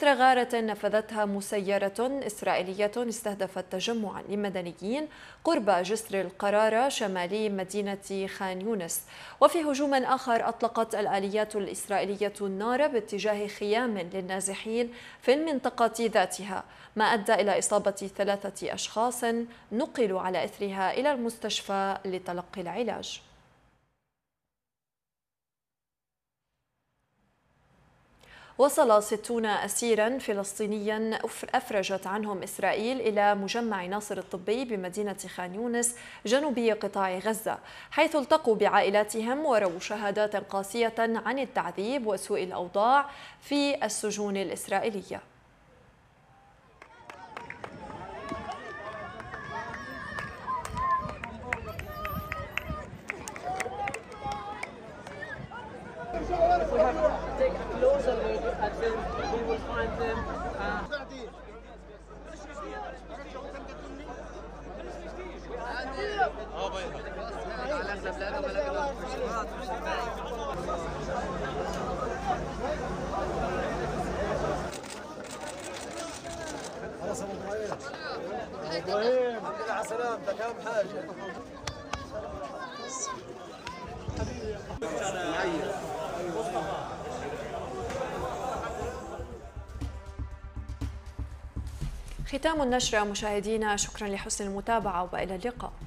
إثر غارة نفذتها مسيرة إسرائيلية استهدفت تجمعا لمدنيين قرب جسر القرارة شمالي مدينة خان يونس. وفي هجوم آخر أطلقت الآليات الإسرائيلية النار باتجاه خيام للنازحين في المنطقة ذاتها، ما أدى إلى إصابة 3 أشخاص نقلوا على إثرها إلى المستشفى لتلقي العلاج. وصل 60 أسيرا فلسطينيا أفرجت عنهم إسرائيل إلى مجمع ناصر الطبي بمدينة خان يونس جنوبي قطاع غزة، حيث التقوا بعائلاتهم ورووا شهادات قاسية عن التعذيب وسوء الأوضاع في السجون الإسرائيلية. خلاص ابو ابراهيم الحمد لله على سلامتك، اهم حاجه. ختام النشرة مشاهدينا، شكرا لحسن المتابعة وإلى اللقاء.